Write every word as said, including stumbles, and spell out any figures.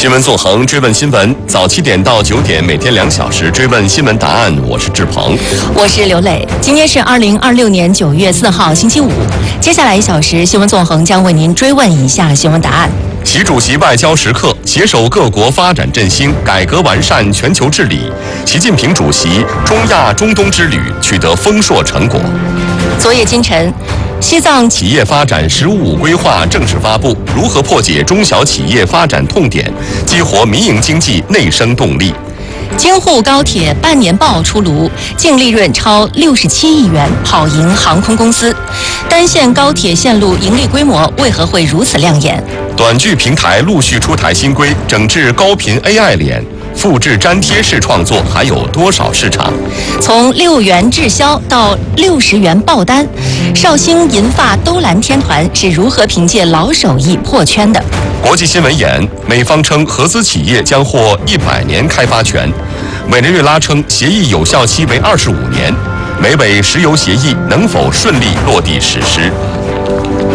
新闻纵横，追问新闻，早七点到九点，每天两小时追问新闻答案。我是志鹏， 我是刘磊。今天是二零二六年九月四号，星期五。接下来一小时，新闻纵横将为您追问以下新闻答案。 习主席外交时刻，携手各国发展振兴、改革完善全球治理。习近平主席中亚中东之旅取得丰硕成果。 昨夜今晨，西藏企业发展“十五五”规划正式发布，如何破解中小企业发展痛点，激活民营经济内生动力。 京沪高铁半年报出炉，净利润超六十七亿元，跑赢航空公司。单线高铁线路盈利规模为何会如此亮眼？ 短剧平台陆续出台新规，整治高频 A I 脸。复制粘贴式创作还有多少市场？ 从六元滞销到六十元爆单，绍兴银发兜蓝天团是如何凭借老手艺破圈的？ 国际新闻眼，美方称合资企业将获一百年开发权，委内瑞拉称协议有效期为二十五年，美委石油协议能否顺利落地实施？